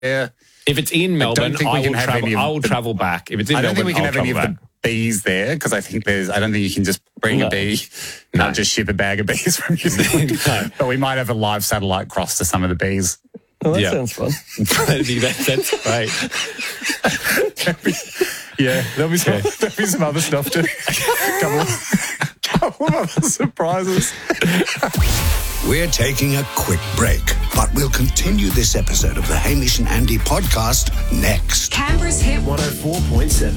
If it's in Melbourne, I will travel back. If it's in Melbourne, I don't think we can have any of back. the bees there because I don't think you can just bring a bee, not just ship a bag of bees from New Zealand. No. But we might have a live satellite cross to some of the bees. Oh, that sounds fun. That's great. There'll be some other stuff too. Couple of other surprises. We're taking a quick break, but we'll continue this episode of the Hamish and Andy podcast next. Canberra's Hit 104.7.